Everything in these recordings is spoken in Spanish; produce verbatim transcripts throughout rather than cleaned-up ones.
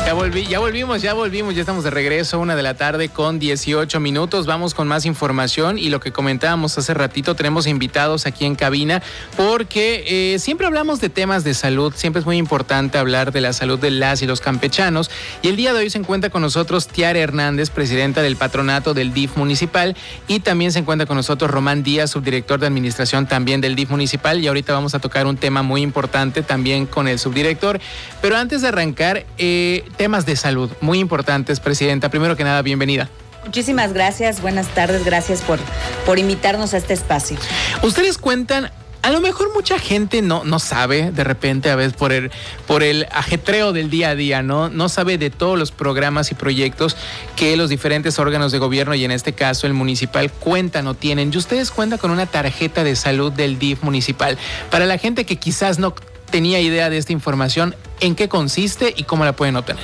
Ya volví, ya volvimos, ya volvimos, ya estamos de regreso, una de la tarde con dieciocho minutos. Vamos con más información y lo que comentábamos hace ratito, tenemos invitados aquí en cabina porque eh, siempre hablamos de temas de salud, siempre es muy importante hablar de la salud de las y los campechanos. Y el día de hoy se encuentra con nosotros Tiara Hernández, presidenta del patronato del D I F municipal, y también se encuentra con nosotros Román Díaz, subdirector de administración también del D I F municipal. Y ahorita vamos a tocar un tema muy importante también con el subdirector. Pero antes de arrancar, eh, temas de salud muy importantes, presidenta. Primero que nada, bienvenida. Muchísimas gracias, buenas tardes, gracias por, por invitarnos a este espacio. Ustedes cuentan, a lo mejor mucha gente no, no sabe, de repente a veces por el, por el ajetreo del día a día, ¿no? No sabe de todos los programas y proyectos que los diferentes órganos de gobierno y en este caso el municipal cuentan o tienen. Y ustedes cuentan con una tarjeta de salud del D I F municipal. Para la gente que quizás no tenía idea de esta información, ¿en qué consiste y cómo la pueden obtener?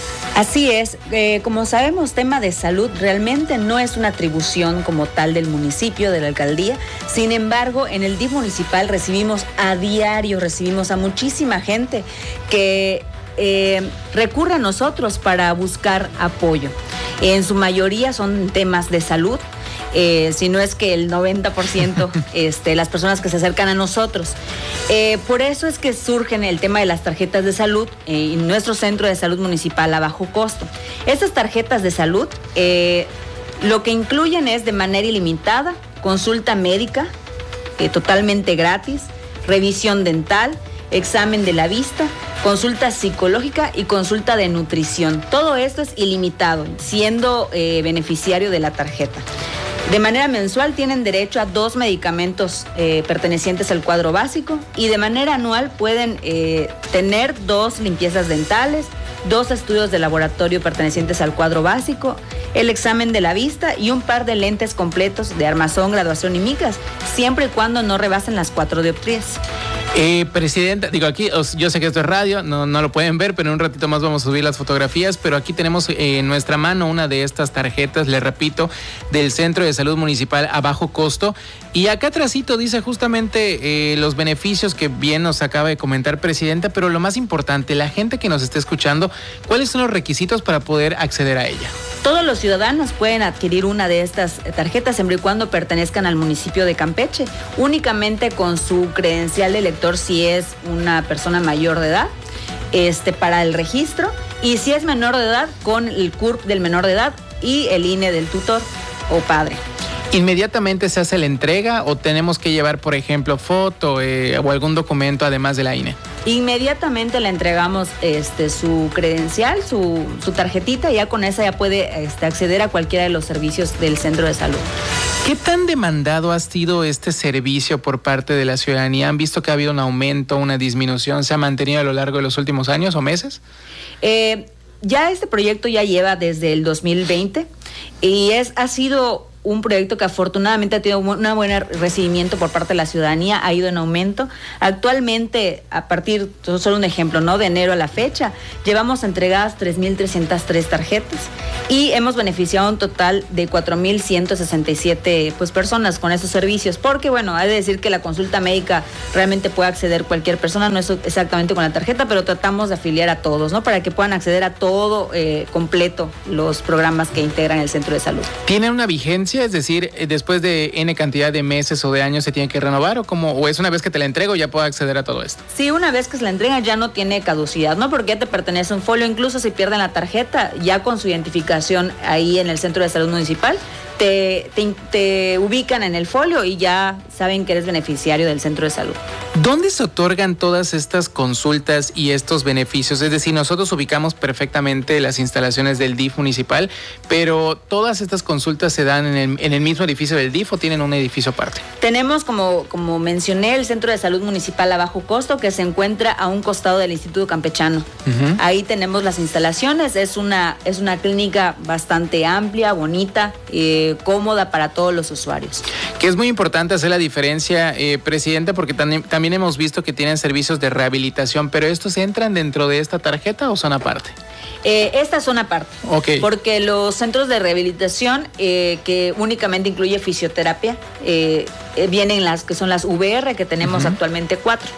Así es, eh, como sabemos, tema de salud realmente no es una atribución como tal del municipio, de la alcaldía. Sin embargo, en el D I F municipal recibimos a diario, recibimos a muchísima gente que eh, recurre a nosotros para buscar apoyo. En su mayoría son temas de salud. Eh, si no es que el noventa por ciento este, las personas que se acercan a nosotros. Eh, por eso es que surgen el tema de las tarjetas de salud eh, en nuestro centro de salud municipal a bajo costo. Estas tarjetas de salud eh, lo que incluyen es de manera ilimitada consulta médica eh, totalmente gratis, revisión dental, examen de la vista, consulta psicológica y consulta de nutrición. Todo esto es ilimitado, siendo eh, beneficiario de la tarjeta. De manera mensual tienen derecho a dos medicamentos eh, pertenecientes al cuadro básico y de manera anual pueden eh, tener dos limpiezas dentales, dos estudios de laboratorio pertenecientes al cuadro básico, el examen de la vista y un par de lentes completos de armazón, graduación y micas, siempre y cuando no rebasen las cuatro dioptrías. Eh, presidenta, digo aquí, yo sé que esto es radio, no, no lo pueden ver, pero en un ratito más vamos a subir las fotografías, pero aquí tenemos eh, en nuestra mano una de estas tarjetas, le repito, del Centro de Salud Municipal a bajo costo, y acá atrásito dice justamente eh, los beneficios que bien nos acaba de comentar, presidenta, pero lo más importante, la gente que nos esté escuchando, ¿cuáles son los requisitos para poder acceder a ella? Todos los ciudadanos pueden adquirir una de estas tarjetas siempre y cuando pertenezcan al municipio de Campeche, únicamente con su credencial de elector si es una persona mayor de edad, este, para el registro, y si es menor de edad, con el C U R P del menor de edad y el I N E del tutor o padre. ¿Inmediatamente se hace la entrega o tenemos que llevar, por ejemplo, foto eh, o algún documento además de la I N E? Inmediatamente le entregamos este, su credencial, su, su tarjetita, y ya con esa ya puede este, acceder a cualquiera de los servicios del centro de salud. ¿Qué tan demandado ha sido este servicio por parte de la ciudadanía? ¿Han visto que ha habido un aumento, una disminución? ¿Se ha mantenido a lo largo de los últimos años o meses? Eh, ya este proyecto ya lleva desde el dos mil veinte y es, ha sido un proyecto que afortunadamente ha tenido un buen recibimiento por parte de la ciudadanía, ha ido en aumento. Actualmente, a partir, solo un ejemplo, ¿no?, de enero a la fecha, llevamos entregadas tres mil trescientas tres tarjetas y hemos beneficiado un total de cuatro mil ciento sesenta y siete pues, personas con estos servicios, porque bueno, hay de decir que la consulta médica realmente puede acceder cualquier persona, no es exactamente con la tarjeta, pero tratamos de afiliar a todos, ¿no?, para que puedan acceder a todo eh, completo los programas que integran el centro de salud. ¿Tienen una vigencia? Es decir, después de N cantidad de meses o de años se tiene que renovar, o cómo, o es una vez que te la entrego ya puedo acceder a todo esto. Sí, una vez que se la entregan ya no tiene caducidad, ¿no? Porque ya te pertenece un folio, incluso si pierden la tarjeta, ya con su identificación ahí en el centro de salud municipal, te, te, te ubican en el folio y ya saben que eres beneficiario del centro de salud. ¿Dónde se otorgan todas estas consultas y estos beneficios? Es decir, nosotros ubicamos perfectamente las instalaciones del D I F municipal, pero ¿todas estas consultas se dan en el, en el mismo edificio del D I F o tienen un edificio aparte? Tenemos, como, como mencioné, el Centro de Salud Municipal a bajo costo, que se encuentra a un costado del Instituto Campechano. Uh-huh. Ahí tenemos las instalaciones, es una, es una clínica bastante amplia, bonita, eh, cómoda para todos los usuarios. Que es muy importante hacer la diferencia, eh, Presidenta, porque tam- también hemos visto que tienen servicios de rehabilitación, pero ¿estos entran dentro de esta tarjeta o son aparte? Eh, esta son aparte, okay. Porque los centros de rehabilitación, eh, que únicamente incluye fisioterapia, eh, eh, vienen las que son las V R, que tenemos uh-huh. actualmente cuatro.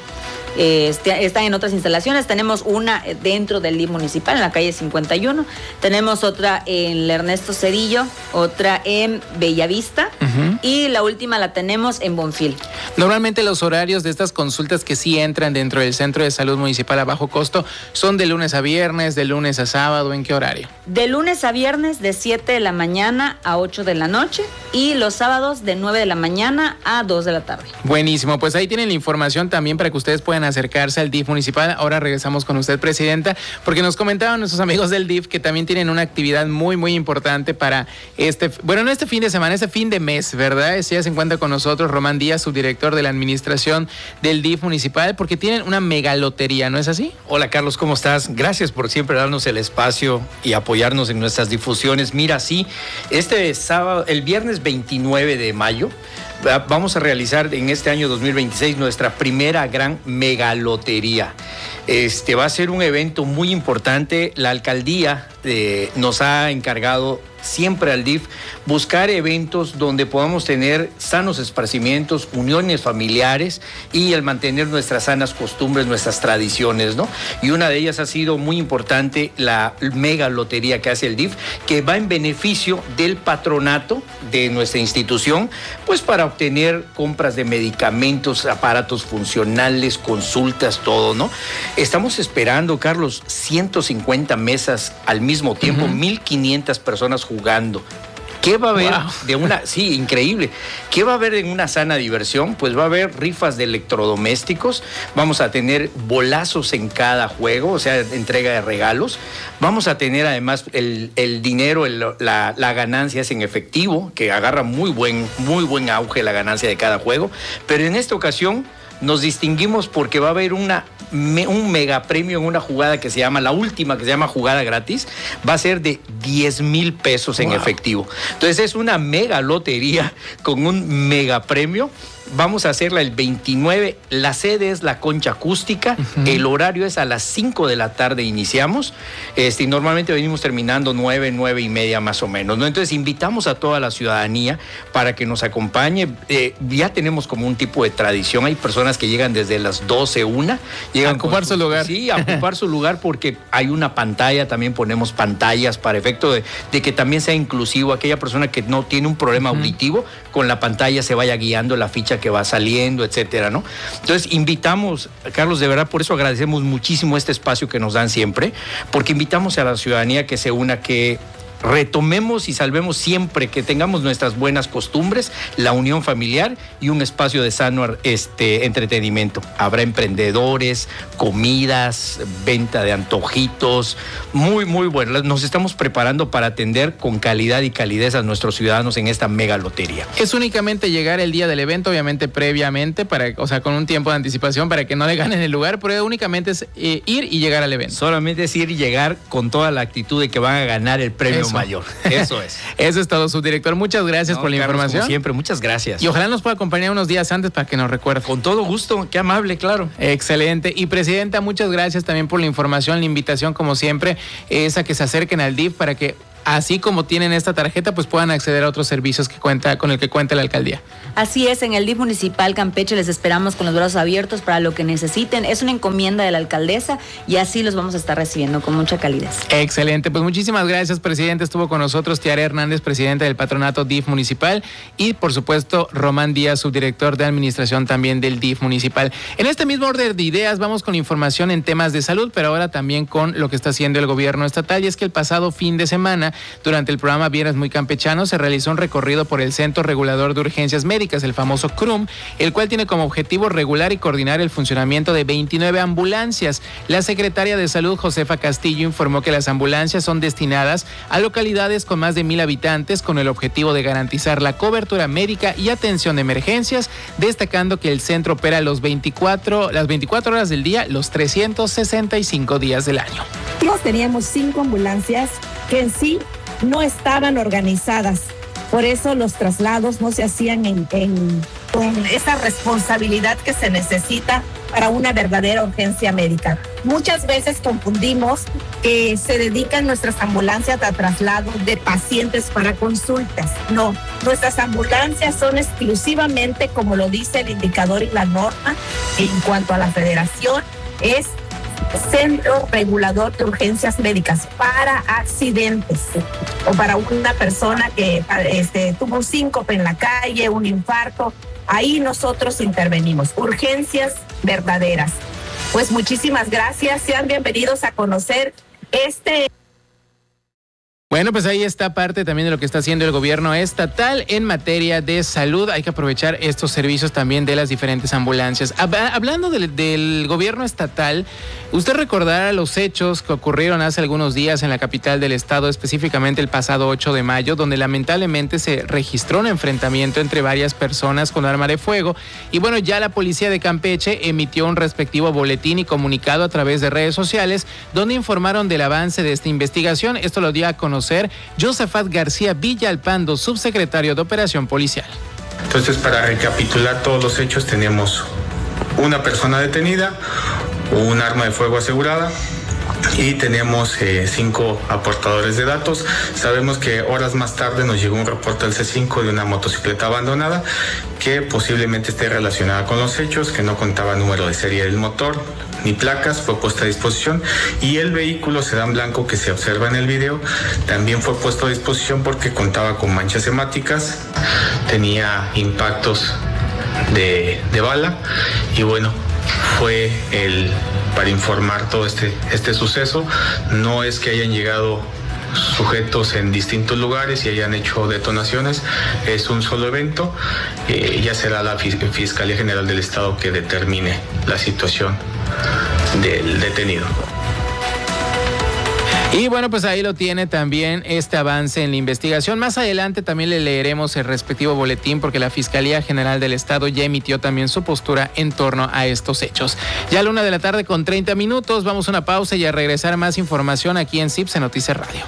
eh, están en otras instalaciones. Tenemos una dentro del D I F municipal, en la calle cincuenta y uno. Tenemos otra en el Ernesto Cedillo, otra en Bellavista, uh-huh. y la última la tenemos en Bonfil. Normalmente los horarios de estas consultas que sí entran dentro del Centro de Salud Municipal a bajo costo son de lunes a viernes, de lunes a sábado, ¿en qué horario? De lunes a viernes de siete de la mañana a ocho de la noche y los sábados de nueve de la mañana a dos de la tarde. Buenísimo, pues ahí tienen la información también para que ustedes puedan acercarse al D I F municipal. Ahora regresamos con usted, presidenta, porque nos comentaban nuestros amigos del D I F que también tienen una actividad muy, muy importante para este, bueno, no este fin de semana, este fin de mes, ¿verdad? Ya se encuentra con nosotros Román Díaz, subdirector de la administración del D I F municipal, porque tienen una megalotería, ¿no es así? Hola Carlos, ¿cómo estás? Gracias por siempre darnos el espacio y apoyarnos en nuestras difusiones. Mira, sí, este sábado, el viernes veintinueve de mayo, vamos a realizar en este año dos mil veintiséis nuestra primera gran megalotería. Este va a ser un evento muy importante. La alcaldía eh, nos ha encargado siempre al D I F buscar eventos donde podamos tener sanos esparcimientos, uniones familiares y el mantener nuestras sanas costumbres, nuestras tradiciones, ¿no? Y una de ellas ha sido muy importante la mega lotería que hace el D I F, que va en beneficio del patronato de nuestra institución, pues para obtener compras de medicamentos, aparatos funcionales, consultas, todo, ¿no? Estamos esperando, Carlos, ciento cincuenta mesas al mismo tiempo, uh-huh. mil quinientas personas jugando. ¿Qué va a haber wow. de una, sí, increíble, qué va a haber en una sana diversión? Pues va a haber rifas de electrodomésticos, vamos a tener bolazos en cada juego, o sea, entrega de regalos, vamos a tener además el, el dinero, el, la, la ganancia es en efectivo, que agarra muy buen, muy buen auge la ganancia de cada juego, pero en esta ocasión nos distinguimos porque va a haber una, me, un mega premio en una jugada que se llama, la última que se llama jugada gratis, va a ser de diez mil pesos en wow. efectivo. Entonces es una mega lotería con un mega premio. Vamos a hacerla el veintinueve, la sede es la Concha Acústica, uh-huh. el horario es a las cinco de la tarde iniciamos, este, y normalmente venimos terminando nueve, nueve y media más o menos, ¿no? Entonces invitamos a toda la ciudadanía para que nos acompañe, eh, ya tenemos como un tipo de tradición, hay personas que llegan desde las doce, una, llegan a ocupar su, su lugar. Sí, a ocupar su lugar porque hay una pantalla, también ponemos pantallas para efecto de, de que también sea inclusivo, aquella persona que no tiene un problema uh-huh. auditivo, con la pantalla se vaya guiando la ficha que va saliendo, etcétera, ¿no? Entonces invitamos, Carlos, de verdad, por eso agradecemos muchísimo este espacio que nos dan siempre, porque invitamos a la ciudadanía que se una, que retomemos y salvemos siempre, que tengamos nuestras buenas costumbres, la unión familiar y un espacio de sano este, entretenimiento. Habrá emprendedores, comidas, venta de antojitos, muy, muy bueno. Nos estamos preparando para atender con calidad y calidez a nuestros ciudadanos en esta mega lotería. Es únicamente llegar el día del evento, obviamente previamente, para, o sea, con un tiempo de anticipación para que no le ganen el lugar, pero únicamente es eh, ir y llegar al evento. Solamente es ir y llegar con toda la actitud de que van a ganar el premio Eso. mayor. Eso es. Eso es todo, subdirector. Muchas gracias no, por la Carlos, información. Como siempre, muchas gracias. Y ojalá nos pueda acompañar unos días antes para que nos recuerde. Con todo gusto, qué amable, claro. Excelente. Y presidenta, muchas gracias también por la información, la invitación, como siempre, es a que se acerquen al D I F para que, así como tienen esta tarjeta, pues puedan acceder a otros servicios que cuenta, con el que cuenta la alcaldía. Así es, en el D I F municipal Campeche les esperamos con los brazos abiertos para lo que necesiten. Es una encomienda de la alcaldesa y así los vamos a estar recibiendo con mucha calidez. Excelente, pues muchísimas gracias, presidente. Estuvo con nosotros Tiare Hernández, presidente del patronato D I F municipal, y por supuesto Román Díaz, subdirector de administración también del D I F municipal. En este mismo orden de ideas vamos con información en temas de salud, pero ahora también con lo que está haciendo el gobierno estatal, y es que el pasado fin de semana, durante el programa Viernes Muy Campechano, se realizó un recorrido por el Centro Regulador de Urgencias Médicas, el famoso C R U M, el cual tiene como objetivo regular y coordinar el funcionamiento de veintinueve ambulancias. La secretaria de Salud, Josefa Castillo, informó que las ambulancias son destinadas a localidades con más de mil habitantes con el objetivo de garantizar la cobertura médica y atención de emergencias, destacando que el centro opera los veinticuatro, las veinticuatro horas del día, los trescientos sesenta y cinco días del año. Teníamos cinco ambulancias que en sí no estaban organizadas. Por eso los traslados no se hacían en, en, con esa responsabilidad que se necesita para una verdadera urgencia médica. muchas veces confundimos que se dedican nuestras ambulancias a traslado de pacientes para consultas. No, nuestras ambulancias son exclusivamente, como lo dice el indicador y la norma, en cuanto a la federación, es Centro Regulador de Urgencias Médicas para accidentes o para una persona que este, tuvo un síncope en la calle, un infarto. Ahí nosotros intervenimos. Urgencias verdaderas. Pues muchísimas gracias. Sean bienvenidos a conocer este... Bueno, pues ahí está parte también de lo que está haciendo el gobierno estatal en materia de salud. Hay que aprovechar estos servicios también de las diferentes ambulancias. Hablando del, del gobierno estatal, usted recordará los hechos que ocurrieron hace algunos días en la capital del estado, específicamente el pasado ocho de mayo, donde lamentablemente se registró un enfrentamiento entre varias personas con arma de fuego. Y bueno, ya la policía de Campeche emitió un respectivo boletín y comunicado a través de redes sociales, donde informaron del avance de esta investigación. Esto lo dio a conocer Josafat García Villalpando, subsecretario de Operación Policial. Entonces, para recapitular todos los hechos, tenemos una persona detenida, un arma de fuego asegurada y tenemos eh, cinco aportadores de datos. Sabemos que horas más tarde nos llegó un reporte al C cinco de una motocicleta abandonada que posiblemente esté relacionada con los hechos, que no contaba número de serie del motor ni placas, fue puesta a disposición, y el vehículo sedán blanco que se observa en el video también fue puesto a disposición porque contaba con manchas hemáticas, tenía impactos de, de bala, y bueno, fue el para informar todo este, este suceso. No es que hayan llegado sujetos en distintos lugares y hayan hecho detonaciones, es un solo evento. Eh, ya será la Fiscalía General del Estado que determine la situación del detenido. Y bueno, pues ahí lo tiene también este avance en la investigación. Más adelante también le leeremos el respectivo boletín porque la Fiscalía General del Estado ya emitió también su postura en torno a estos hechos. Ya a la una de la tarde con treinta minutos, vamos a una pausa y a regresar más información aquí en CIPSE Noticias Radio.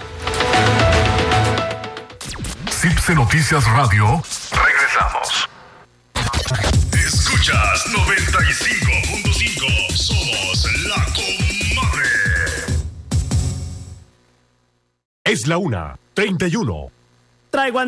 CIPSE Noticias Radio, regresamos. Escuchas noventa y cinco punto cinco, somos la comadre. Es la una, treinta y uno. Traigo a